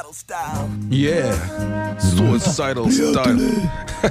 Suicidal style.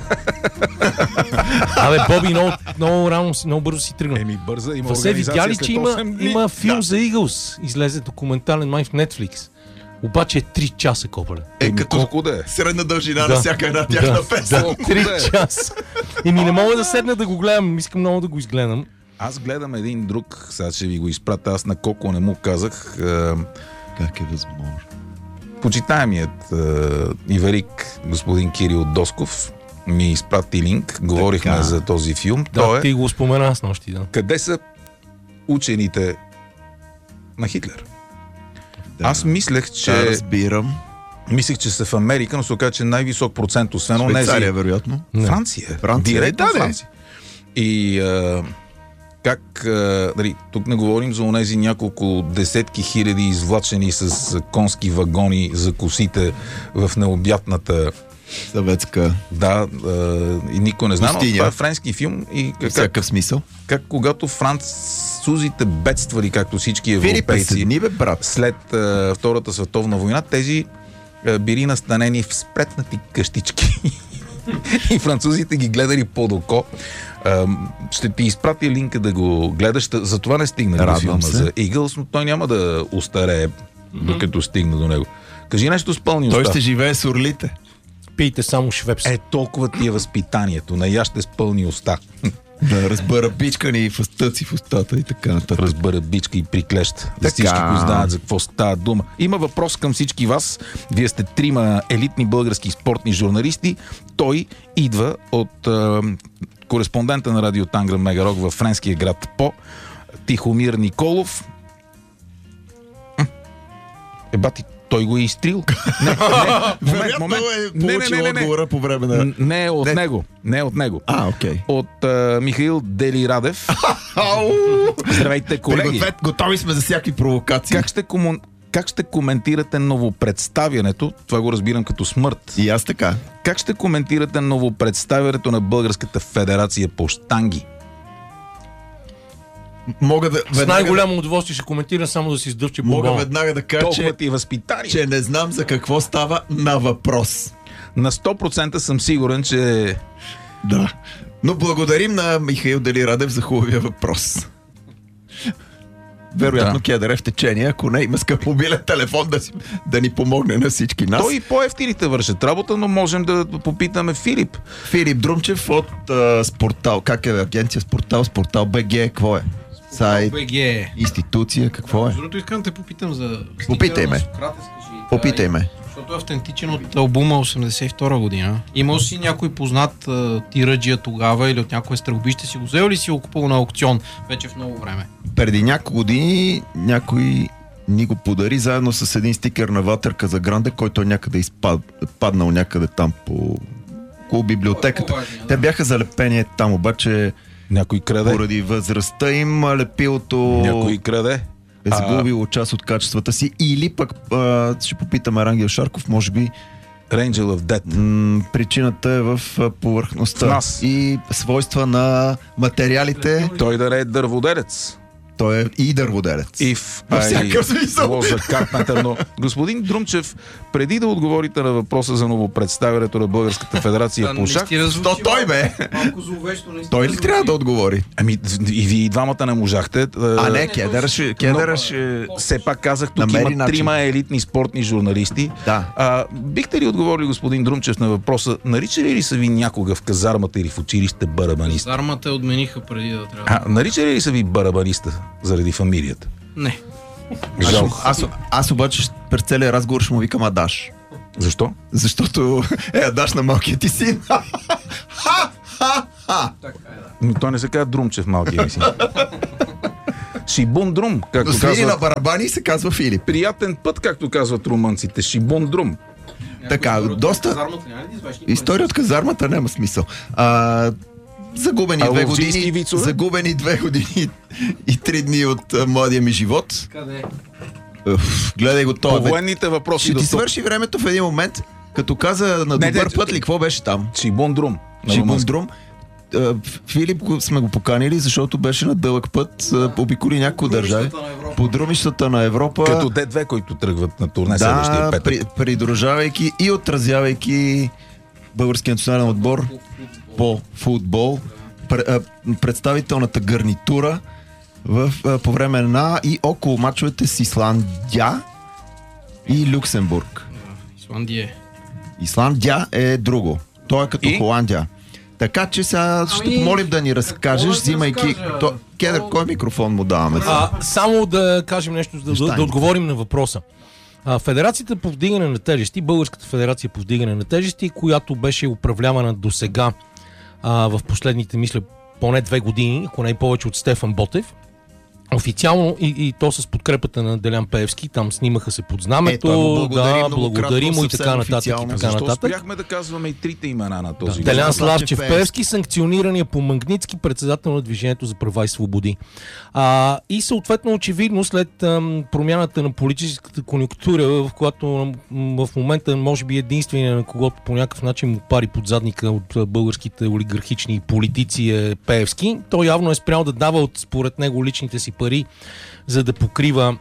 Абе, Боби, много рано, много бързо си тръгна. Бърза, има Васе, видя ли, че има филм да. за Eagles? Излезе документален май в Netflix. Обаче е 3 часа, копале. Колко да е? Средна дължина на всяка една тяхна песен. 3 часа. Не мога да седна да го гледам. Искам много да го изгледам. Аз гледам един друг, сега ще ви го изпратя, аз на Коко не му казах. Как е възможно? Почитаемият иверик господин Кирил Досков ми изпрати линк, говорихме за този филм. Да, ти го спомена с нощи, да. Къде са учените на Хитлер? Да. Аз мислех, че... разбирам. Мислех, че са в Америка, но се оказа, че най-висок процент, освен онези... Швейцария, вероятно. Франция. Директно Франция. И тук не говорим за онези няколко десетки хиляди извлачени с конски вагони за косите в необятната съветска. Да, и никой не знае, но това е френски филм. И всякакъв смисъл. Как когато французите бедствали, както всички европейци, след Втората световна война, тези били настанени в спретнати къщички. И французите ги гледали под око. Ще ти изпратя линка да го гледаш. За това не стигна до филма за Eagles, но той няма да устарее, докато стигна до него. Кажи нещо с пълни уста. Той ще живее с орлите. Пийте само швепс. Толкова ти е възпитанието. Наяще с пълни уста. Да, разбъра бичка ни в стъци в устата и така нататък. Разбъра бичка и приклещ. Да всички го знаят за какво става дума. Има въпрос към всички вас. Вие сте 3 елитни български спортни журналисти. Той идва от кореспондента на радио Танграм Мегарок във френския град По, Тихомир Николов. Бати, той го е изтрил. Момент. Получил отговора по време на... Не е от него. Не е от него. Окей. От Михаил Дели Радев. Здравейте, колеги. Готови сме за всякакви провокации. Как ще коментирате новопредставянето? Това го разбирам като смърт. И аз така. Как ще коментирате новопредставянето на Българската федерация по щанги? С най-голямо удоволствие ще коментира, само да си издъвче бомбон. Мога веднага да кажа, че не знам за какво става на въпрос. На 100% съм сигурен, че... Да. Но благодарим на Михаил Дели Радев за хубавия въпрос. Вероятно кедър е в течение, ако не има скъп мобилен телефон да ни помогне на всички нас. Той и по-евтините вършат работа, но можем да попитаме Филип. Филип Друмчев от Спортал. Как е агенция Спортал? Спортал БГ, какво е? Сайт, институция, какво е? Другото искам да те попитам за... Попитай ме. Попитай ме. Защото е автентичен от албума 82 година. Имал си някой познат тираджия тогава или от някое стрелбище си го взел или си го купил на аукцион вече в много време? Преди няколко години някой ни го подари заедно с един стикер на Ватър Казагранде, който е някъде паднал някъде там около библиотеката. Те бяха залепени там, обаче някой краде. Поради възрастта им лепилото... Някой краде. Е загубило част от качествата си. Или пък ще попитаме Рангел Шарков, може би Angel of Death. Причината е в повърхността и свойства на материалите. Той да не е дърводелец. Той е и дърводелец. Във всякакъв смисъл. Но господин Друмчев, преди да отговорите на въпроса за новопредставянето на Българската федерация по шах... Той бе! Той ли трябва да отговори? И вие двамата не можахте. Не, Кедър ще... Все пак казах, тук има 3 елитни спортни журналисти. Да. Бихте ли отговорили, господин Друмчев, на въпроса, наричали ли са ви някога в казармата или в училище барабанист? Казармата отмениха преди да трябва. Наричали ли са ви барабаниста заради фамилията? Не. Жалко. Аз обаче през целия разговор ще му викам Адаш. Защо? Защото е Адаш на малкия ти син. Но той не се казва Друмчев, малкия ми син. Шибун Друм, както свири на барабани се казва Филип. Приятен път, както казват румънците. Шибун Друм. Така, доста... История от казармата няма смисъл. Загубени 2 години и 3 дни от младия ми живот. Къде? Гледай го това. По военните въпроси. Ще ти свърши времето в един момент, като каза на добър път ли, какво беше там? Шибун Друм. Шибун Друм. Филип сме го поканили, защото беше на дълъг път, обиколи някои държави. По друмищата на Европа. Като Д2, които тръгват на турне следващия петък. Придружавайки и отразявайки българския национален отбор по футбол, представителната гарнитура по време на и около мачовете с Исландия и Люксембург. Исландия е друго. Той е като Холандия. Така че сега ще помолим да ни разкажеш, взимайки... Кедър, кой микрофон му даваме? Само да кажем нещо, да отговорим на въпроса. Федерацията по вдигане на тежести, Българската федерация по вдигане на тежести, която беше управлявана до сега в последните, мисля, поне 2 години, ако не и повече, от Стефан Ботев, официално и то с подкрепата на Делян Пеевски, там снимаха се под знамето, благодарим му и така нататък. Защо спряхме да казваме и трите имена на този? Делян Славчев Пеевски, санкционирания по Магнитски, председател на Движението за права и свободи. И съответно, очевидно, след промяната на политическата конюнктура, в която в момента може би единствения, на когото по някакъв начин му пари под задника от българските олигархични политици е Пеевски, той явно е спрял да дава от според него личните си пари, за да покрива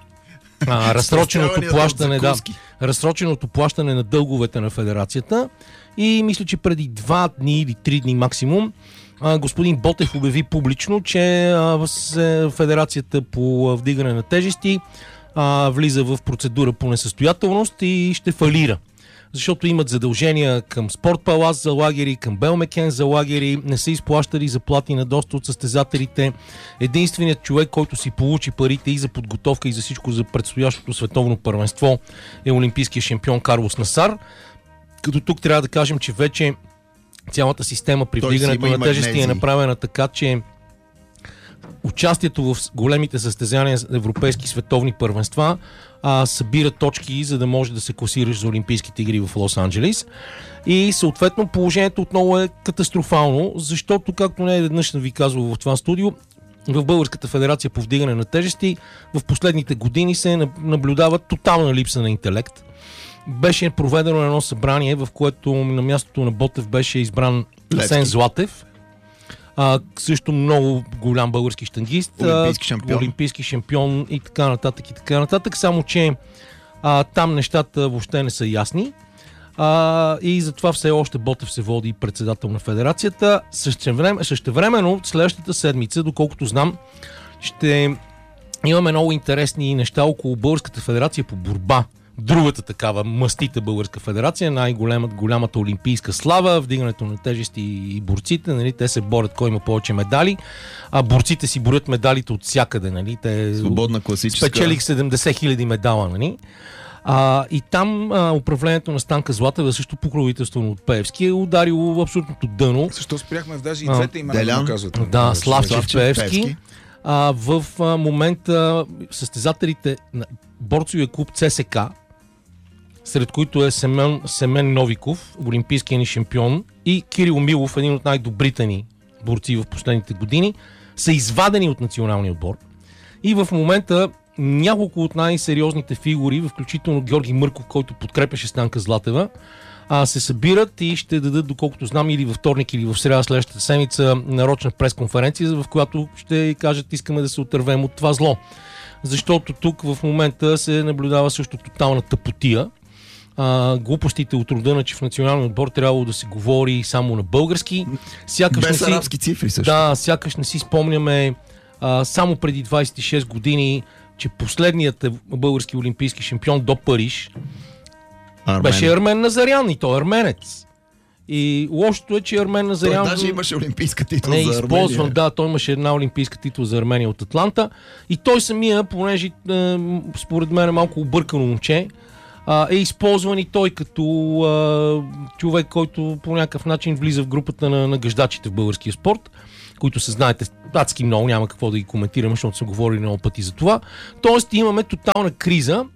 разсроченото плащане на дълговете на федерацията. И мисля, че преди 2 дни или 3 дни максимум господин Ботев обяви публично, че федерацията по вдигане на тежести влиза в процедура по несъстоятелност и ще фалира. Защото имат задължения към Спортпалас за лагери, към Белмекен за лагери, не са изплащали заплати на доста от състезателите. Единственият човек, който си получи парите и за подготовка и за всичко за предстоящото световно първенство, е олимпийският шампион Карлос Насар. Като тук трябва да кажем, че вече цялата система при вдигането на тежести е направена така, че участието в големите състезания за европейски световни първенства събира точки, за да може да се класираш за Олимпийските игри в Лос-Анджелис. И съответно положението отново е катастрофално, защото, както не веднъж ви казвал в това студио, в Българската федерация по вдигане на тежести в последните години се наблюдава тотална липса на интелект. Беше проведено едно събрание, в което на мястото на Ботев беше избран Асен Златев. Също много голям български щангист, олимпийски шампион и така нататък, само че там нещата въобще не са ясни и затова все още Ботев се води председател на федерацията. Същевременно следващата седмица, доколкото знам, ще имаме много интересни неща около Българската федерация по борба. Другата такава мастита българска федерация, най-голямата олимпийска слава, вдигането на тежести и борците, нали, те се борят кой има повече медали, а борците си борят медалите от всякъде, нали, те свободна класическа. Спечелих 70 000 медала, нали. И там управлението на Станка Златева, също покровителствено от Пеевски, е ударило абсолютното дъно. Защо спряхме в даже и двете имена да казват? Да, Славчев Пеевски. В момента състезателите на борцовия клуб ЦСК, сред които е Семен Новиков, олимпийския ни шампион, и Кирил Милов, един от най-добрите ни борци в последните години, са извадени от националния отбор. И в момента няколко от най-сериозните фигури, включително Георги Мърков, който подкрепяше Станка Златева, се събират и ще дадат, доколкото знам, или във вторник, или в сряда следващата седмица нарочна пресконференция, в която ще кажат, искаме да се отървем от това зло. Защото тук в момента се наблюдава също тотална тъпотия. Глупостите от рода, че в националния отбор трябвало да се говори само на български. Без арабски цифри също. Да, сякаш не си спомняме само преди 26 години, че последният български олимпийски шампион до Париж беше Армен Назарян, и той е арменец. И лошото е, че Армен Назарян... Той даже имаше олимпийска титла за Армения. Използван, да, той имаше една олимпийска титла за Армения от Атланта. И той самия, понеже според мен е малко объркано момче, е използван и той като човек, който по някакъв начин влиза в групата на гъждачите в българския спорт, които се знаете адски много, няма какво да ги коментираме, защото са говорили много пъти за това. Тоест имаме тотална криза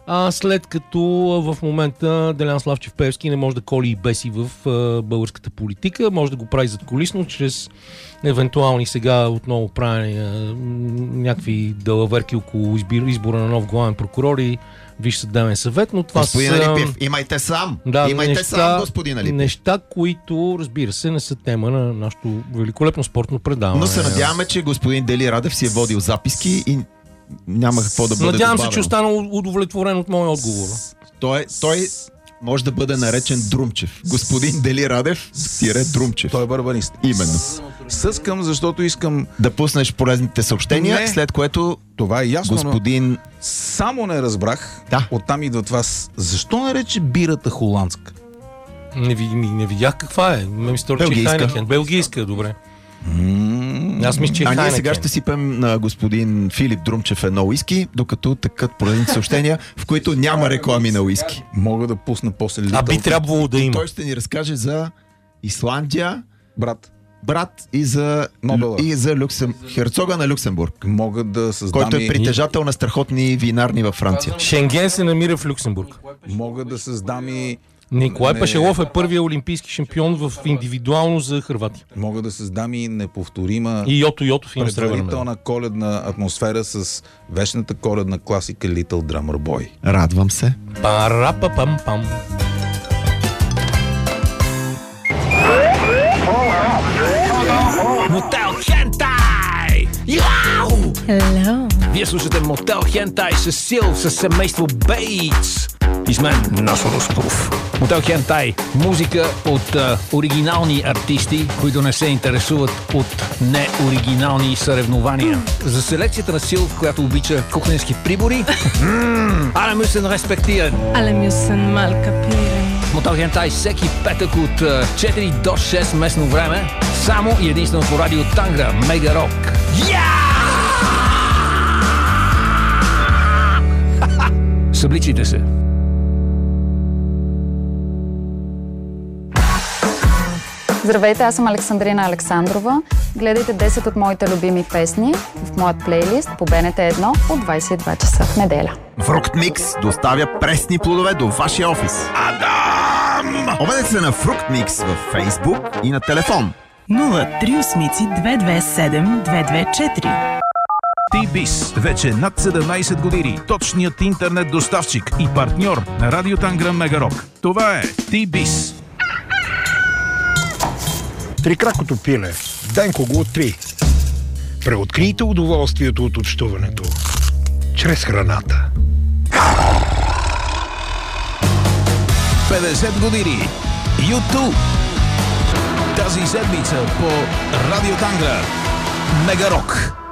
след като в момента Делян Славчев Пеевски не може да коли и беси в българската политика, може да го прави задкулисно, чрез евентуални сега отново прави някакви далаверки около избора на нов главен прокурор и Висш съдебен съвет, но това господин Алипиев, имайте сам! Имайте сам, господин Алипиев! Неща, които, разбира се, не са тема на нашето великолепно спортно предаване. Но се надяваме, че господин Дели Радев си е водил записки и няма какво да бъде Надявам добавено. се, че остана удовлетворен от моя отговор. Той може да бъде наречен Друмчев. Господин Дели Радев Друмчев. Той е барабанист. Именно. Съскам, защото искам да пуснеш полезните съобщения, след което това е ясно, господин... Само не разбрах, оттам идва това. Защо нарече бирата холандска? Не видях каква е. Белгийска. Белгийска, добре. Аз мисля, че а ние сега ще сипем на господин Филип Друмчев едно уиски, докато тъкат полезните съобщения, в които няма реклами на уиски. Мога да пусна после Little. А би трябвало да има. Той ще ни разкаже за Исландия, брат и за херцога на Люксембург. Мога да създам... Който е притежател на страхотни винарни във Франция. Шенген се намира в Люксембург. Мога да създам и... Николай Пашелов е първият олимпийски шампион в индивидуално за Хърватия. Мога да създам и неповторима и Йото филм предварителна коледна атмосфера с вечната коледна класика Little Drummer Boy. Радвам се. Пара-па-пам-пам. Мотел Хентай! Яу! Hello! Вие слушате Мотел Хентай с Сил, с семейство Бейтс. И с мен Насо Русков. Мотел Хентай. Музика от оригинални артисти, които не се интересуват от неоригинални съревнования. За селекцията на Сил, която обича кухненски прибори. Але мюсен респектиран. Але мюсен мал капиран. Мотел Хентай всеки петък от 4 до 6 местно време. Само и единствено по радио Тангра. Мега Рок. Събличите се. Здравейте, аз съм Александрина Александрова. Гледайте 10 от моите любими песни в моят плейлист по БНТ 1 от 22 часа в неделя. Фрукт Микс доставя пресни плодове до вашия офис. Адам! Обадете се на Фрукт Микс във Фейсбук и на телефон 038-227-224. T-Biz. Вече над 17 години. Точният интернет доставчик и партньор на Радио Тангра Мегарок. Това е T-Biz. Трикракото пиле. Денко го откри. Преоткрийте удоволствието от общуването. Чрез храната. 50 години. YouTube. Тази седмица по Радио Тангра Мегарок.